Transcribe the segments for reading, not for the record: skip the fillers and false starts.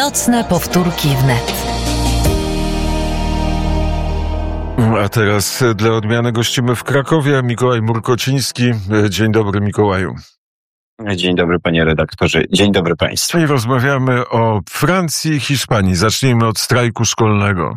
Nocne powtórki wnet. A teraz dla odmiany gościmy w Krakowie Mikołaj Murkociński. Dzień dobry, Mikołaju. Dzień dobry, panie redaktorze. Dzień dobry państwu. I rozmawiamy o Francji i Hiszpanii. Zacznijmy od strajku szkolnego.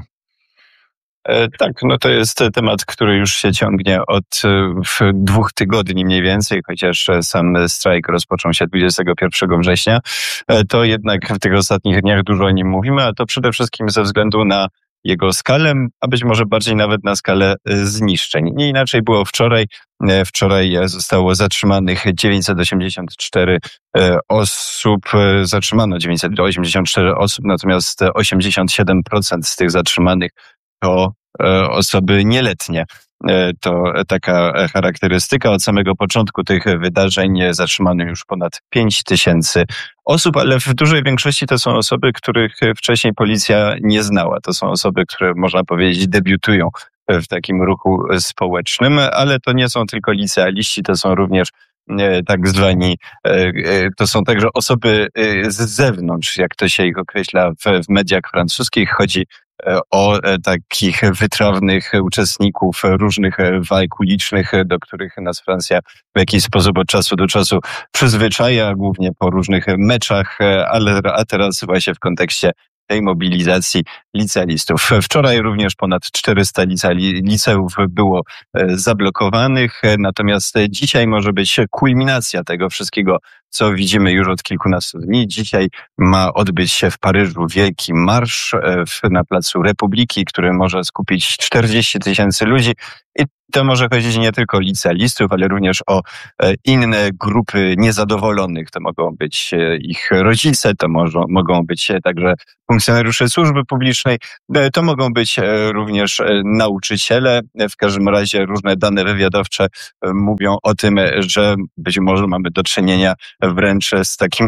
Tak, to jest temat, który już się ciągnie od 2 tygodni mniej więcej, chociaż sam strajk rozpoczął się 21 września. To jednak w tych ostatnich dniach dużo o nim mówimy, a to przede wszystkim ze względu na jego skalę, a być może bardziej nawet na skalę zniszczeń. Nie inaczej było wczoraj. Wczoraj zostało zatrzymanych 984 osób, zatrzymano 984 osób, natomiast 87% z tych zatrzymanych to osoby nieletnie. To taka charakterystyka. Od samego początku tych wydarzeń zatrzymano już ponad 5000 osób, ale w dużej większości to są osoby, których wcześniej policja nie znała. To są osoby, które można powiedzieć debiutują w takim ruchu społecznym, ale to nie są tylko licealiści, to są również tak zwani, to są także osoby z zewnątrz, jak to się ich określa w mediach francuskich. Chodzi o takich wytrawnych uczestników różnych walk ulicznych, do których nas Francja w jakiś sposób od czasu do czasu przyzwyczaja, głównie po różnych meczach, a teraz właśnie w kontekście tej mobilizacji licealistów. Wczoraj również ponad 400 liceów było zablokowanych, natomiast dzisiaj może być kulminacja tego wszystkiego, co widzimy już od kilkunastu dni. Dzisiaj ma odbyć się w Paryżu wielki marsz na Placu Republiki, który może skupić 40 000 ludzi. I to może chodzić nie tylko o licealistów, ale również o inne grupy niezadowolonych. To mogą być ich rodzice, to mogą być także funkcjonariusze służby publicznej, to mogą być również nauczyciele. W każdym razie różne dane wywiadowcze mówią o tym, że być może mamy do czynienia wręcz z takim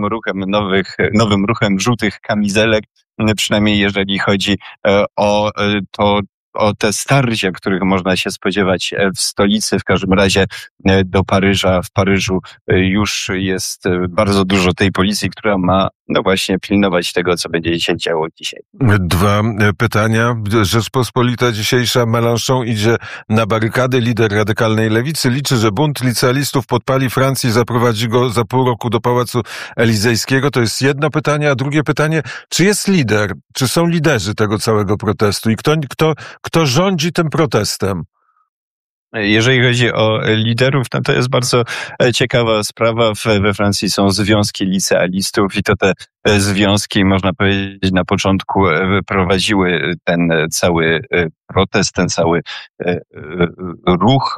nowym ruchem żółtych kamizelek, przynajmniej jeżeli chodzi o te starcia, których można się spodziewać w stolicy. W każdym razie do Paryża, w Paryżu już jest bardzo dużo tej policji, która ma właśnie pilnować tego, co będzie się działo dzisiaj. 2 pytania. Rzeczpospolita dzisiejsza. Mélenchon idzie na barykady. Lider radykalnej lewicy liczy, że bunt licealistów podpali Francję i zaprowadzi go za pół roku do Pałacu Elizejskiego. To jest jedno pytanie. A drugie pytanie, czy jest lider? Czy są liderzy tego całego protestu? I kto rządzi tym protestem? Jeżeli chodzi o liderów, to jest bardzo ciekawa sprawa. We Francji są związki licealistów i to te związki, można powiedzieć, na początku prowadziły ten cały protest, ten cały ruch,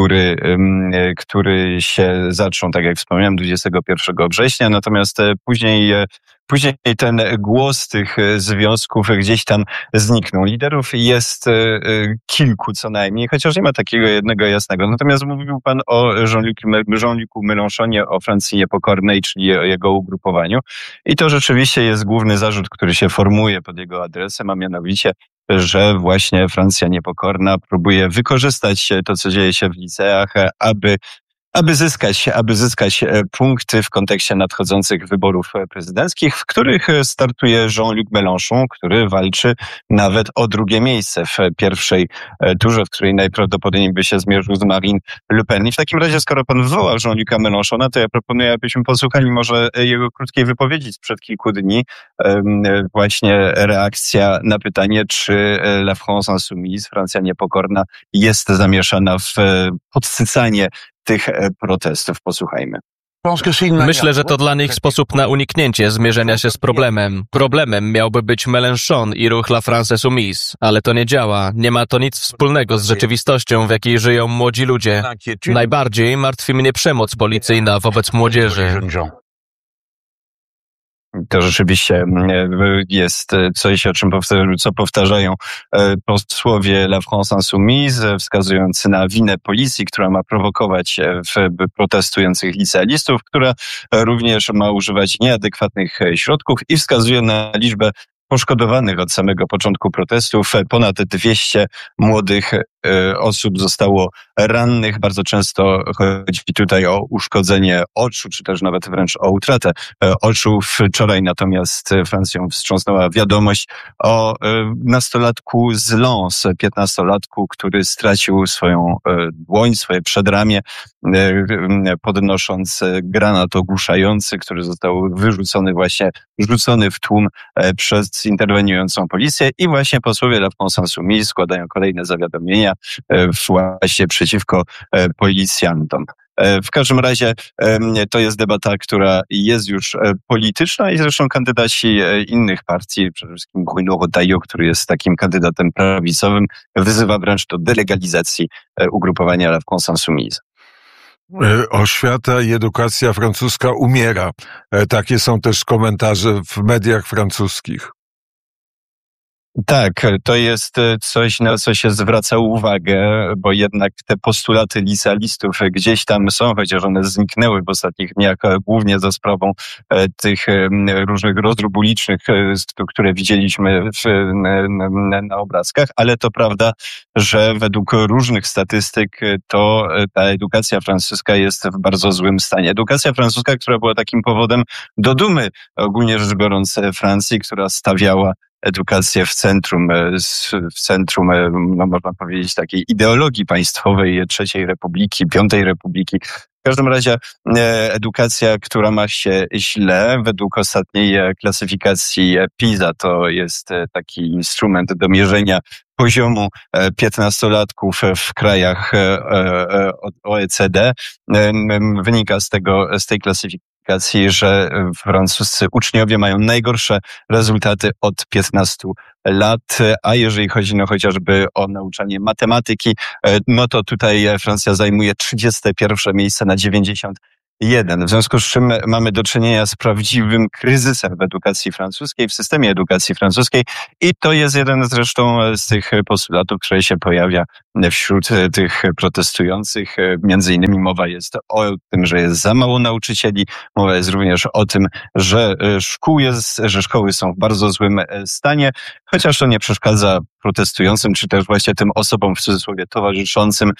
który się zaczął, tak jak wspomniałem, 21 września, natomiast później ten głos tych związków gdzieś tam zniknął. Liderów jest kilku co najmniej, chociaż nie ma takiego jednego jasnego. Natomiast mówił pan o Jean-Lucu Mélenchonie, o Francji Niepokornej, czyli o jego ugrupowaniu. I to rzeczywiście jest główny zarzut, który się formuje pod jego adresem, a mianowicie, że właśnie Francja Niepokorna próbuje wykorzystać to, co dzieje się w liceach, aby zyskać punkty w kontekście nadchodzących wyborów prezydenckich, w których startuje Jean-Luc Mélenchon, który walczy nawet o drugie miejsce w pierwszej turze, w której najprawdopodobniej by się zmierzył z Marine Le Pen. I w takim razie, skoro pan wywołał Jean-Luc'a Mélenchona, to ja proponuję, abyśmy posłuchali może jego krótkiej wypowiedzi sprzed kilku dni. Właśnie reakcja na pytanie, czy La France Insoumise, Francja Niepokorna, jest zamieszana w podsycanie tych protestów. Posłuchajmy. Myślę, że to dla nich sposób na uniknięcie zmierzenia się z problemem. Problemem miałby być Mélenchon i ruch La France Insoumise, ale to nie działa. Nie ma to nic wspólnego z rzeczywistością, w jakiej żyją młodzi ludzie. Najbardziej martwi mnie przemoc policyjna wobec młodzieży. To rzeczywiście jest coś, co powtarzają posłowie La France Insoumise, wskazując na winę policji, która ma prowokować protestujących licealistów, która również ma używać nieadekwatnych środków i wskazuje na liczbę poszkodowanych od samego początku protestów. Ponad 200 młodych osób zostało rannych. Bardzo często chodzi tutaj o uszkodzenie oczu, czy też nawet wręcz o utratę oczu. Wczoraj natomiast Francją wstrząsnęła wiadomość o nastolatku z Lens, 15-latku, który stracił swoją dłoń, swoje przedramię, podnosząc granat ogłuszający, który został rzucony w tłum przez interweniującą policję i właśnie posłowie La France Insoumise składają kolejne zawiadomienia właśnie przeciwko policjantom. W każdym razie to jest debata, która jest już polityczna i zresztą kandydaci innych partii, przede wszystkim Bruno Retailleau, który jest takim kandydatem prawicowym, wyzywa wręcz do delegalizacji ugrupowania La France Insoumise. Oświata i edukacja francuska umiera. Takie są też komentarze w mediach francuskich. Tak, to jest coś, na co się zwraca uwagę, bo jednak te postulaty licealistów gdzieś tam są, chociaż one zniknęły w ostatnich dniach, głównie za sprawą tych różnych rozdrób ulicznych, które widzieliśmy na obrazkach, ale to prawda, że według różnych statystyk to ta edukacja francuska jest w bardzo złym stanie. Edukacja francuska, która była takim powodem do dumy, ogólnie rzecz biorąc, Francji, która stawiała edukację w centrum, no można powiedzieć, takiej ideologii państwowej III Republiki, V Republiki. W każdym razie edukacja, która ma się źle, według ostatniej klasyfikacji PISA, to jest taki instrument do mierzenia poziomu 15-latków w krajach OECD. Wynika z tej klasyfikacji, że francuscy uczniowie mają najgorsze rezultaty od 15 lat, a jeżeli chodzi chociażby o nauczanie matematyki, no to tutaj Francja zajmuje 31 miejsce na 91. W związku z czym mamy do czynienia z prawdziwym kryzysem w edukacji francuskiej, w systemie edukacji francuskiej i to jest jeden zresztą z tych postulatów, który się pojawia wśród tych protestujących. Między innymi mowa jest o tym, że jest za mało nauczycieli, mowa jest również o tym, że szkoły są w bardzo złym stanie, chociaż to nie przeszkadza protestującym, czy też właśnie tym osobom w cudzysłowie towarzyszącym,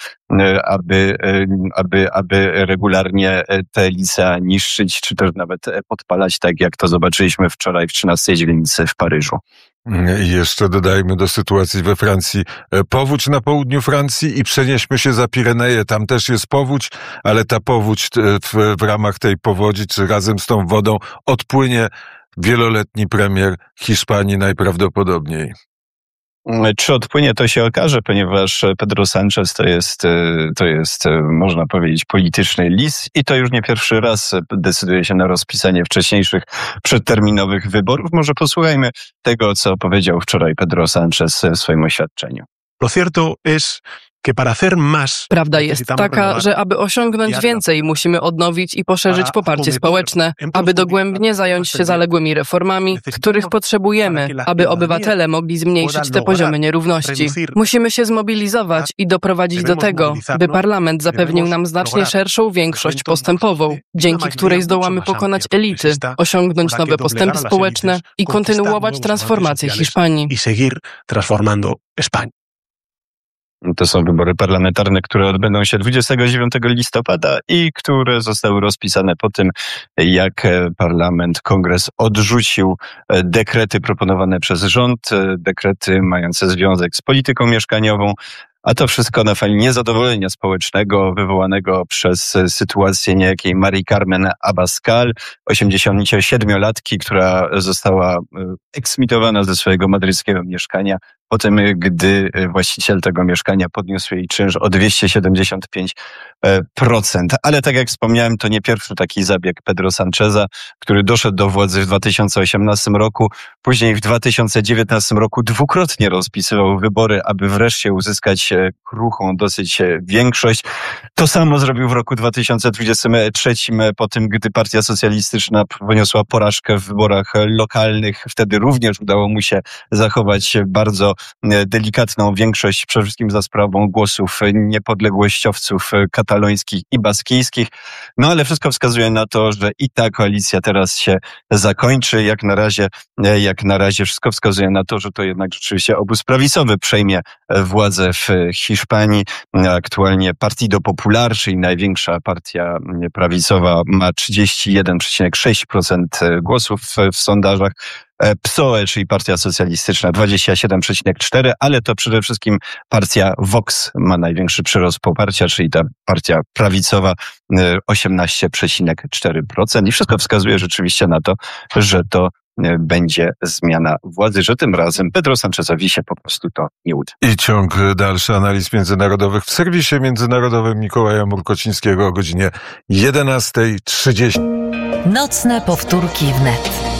aby regularnie te licea niszczyć, czy też nawet podpalać, tak jak to zobaczyliśmy wczoraj w 13 dzielnicy w Paryżu. I jeszcze dodajmy do sytuacji we Francji powódź na południu Francji i przenieśmy się za Pireneje. Tam też jest powódź, ale ta powódź w ramach tej powodzi, czy razem z tą wodą odpłynie wieloletni premier Hiszpanii najprawdopodobniej. Czy odpłynie, to się okaże, ponieważ Pedro Sánchez to jest, można powiedzieć, polityczny lis i to już nie pierwszy raz decyduje się na rozpisanie wcześniejszych przedterminowych wyborów. Może posłuchajmy tego, co powiedział wczoraj Pedro Sánchez w swoim oświadczeniu. Lo cierto es que para hacer más, prawda jest taka, że aby osiągnąć więcej, musimy odnowić i poszerzyć poparcie społeczne, aby dogłębnie zająć się zaległymi reformami, których potrzebujemy, aby obywatele mogli zmniejszyć te poziomy nierówności. Musimy się zmobilizować i doprowadzić do tego, by parlament zapewnił nam znacznie szerszą większość postępową, dzięki której zdołamy pokonać elity, osiągnąć nowe postępy społeczne i kontynuować transformację Hiszpanii. To są wybory parlamentarne, które odbędą się 29 listopada i które zostały rozpisane po tym, jak kongres odrzucił dekrety proponowane przez rząd, dekrety mające związek z polityką mieszkaniową, a to wszystko na fali niezadowolenia społecznego wywołanego przez sytuację niejakiej Marii Carmen Abascal, 87-latki, która została eksmitowana ze swojego madryckiego mieszkania po tym, gdy właściciel tego mieszkania podniósł jej czynsz o 275%. Ale tak jak wspomniałem, to nie pierwszy taki zabieg Pedro Sáncheza, który doszedł do władzy w 2018 roku, później w 2019 roku dwukrotnie rozpisywał wybory, aby wreszcie uzyskać kruchą dosyć większość. To samo zrobił w roku 2023, po tym, gdy Partia Socjalistyczna poniosła porażkę w wyborach lokalnych. Wtedy również udało mu się zachować bardzo delikatną większość, przede wszystkim za sprawą głosów niepodległościowców katalońskich i baskijskich. No ale wszystko wskazuje na to, że i ta koalicja teraz się zakończy. Jak na razie wszystko wskazuje na to, że to jednak rzeczywiście obóz prawicowy przejmie władzę w Hiszpanii. Aktualnie Partido Popular, czyli największa partia prawicowa, ma 31,6% głosów w sondażach. PSOE, czyli Partia Socjalistyczna, 27,4%, ale to przede wszystkim partia Vox ma największy przyrost poparcia, czyli ta partia prawicowa, 18,4%. I wszystko wskazuje rzeczywiście na to, że to będzie zmiana władzy, że tym razem Pedro Sánchezowi się po prostu to nie uda. I ciąg dalszy analiz międzynarodowych w serwisie międzynarodowym Mikołaja Murkocińskiego o godzinie 11:30. Nocne powtórki wnet.